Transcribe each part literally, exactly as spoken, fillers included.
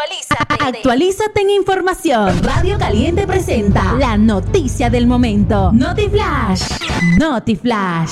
Actualízate. Actualízate en información. Radio Caliente presenta la noticia del momento. Notiflash. Notiflash.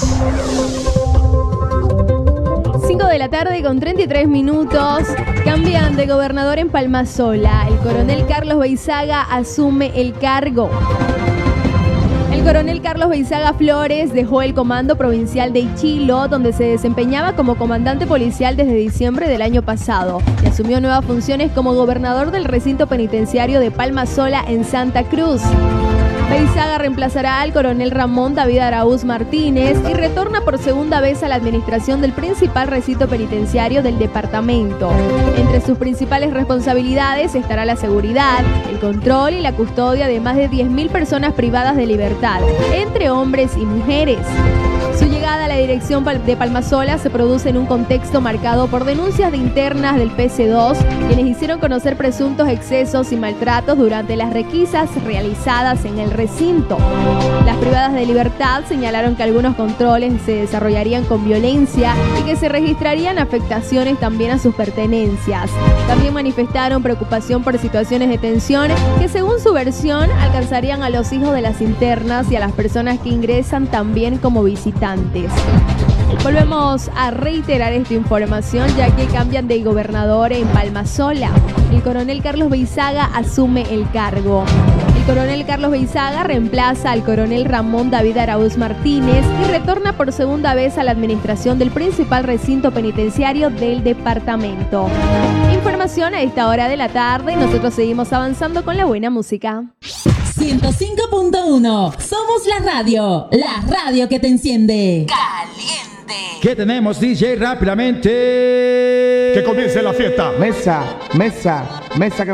cinco de la tarde con treinta y tres minutos. Cambian de gobernador en Palmasola. El coronel Carlos Beizaga asume el cargo. El coronel Carlos Beizaga Flores dejó el comando provincial de Ichilo, donde se desempeñaba como comandante policial desde diciembre del año pasado, y asumió nuevas funciones como gobernador del recinto penitenciario de Palmasola en Santa Cruz. Beizaga reemplazará al coronel Ramón David Araúz Martínez y retorna por segunda vez a la administración del principal recinto penitenciario del departamento. Entre sus principales responsabilidades estará la seguridad, el control y la custodia de más de diez mil personas privadas de libertad, entre hombres y mujeres. Su llegada a la dirección de Palmasola se produce en un contexto marcado por denuncias de internas del P C dos, quienes hicieron conocer presuntos excesos y maltratos durante las requisas realizadas en el recinto. Las privadas de libertad señalaron que algunos controles se desarrollarían con violencia y que se registrarían afectaciones también a sus pertenencias. También manifestaron preocupación por situaciones de tensión que, según su versión, alcanzarían a los hijos de las internas y a las personas que ingresan también como visitantes. Volvemos a reiterar esta información, ya que cambian de gobernador en Palmasola. El coronel Carlos Beizaga asume el cargo. El coronel Carlos Beizaga reemplaza al coronel Ramón David Araúz Martínez y retorna por segunda vez a la administración del principal recinto penitenciario del departamento. Información a esta hora de la tarde y nosotros seguimos avanzando con la buena música. ciento cinco punto uno. Somos la radio. La radio que te enciende. Caliente. ¿Qué tenemos, D J? Rápidamente. Que comience la fiesta. Mesa, mesa, mesa que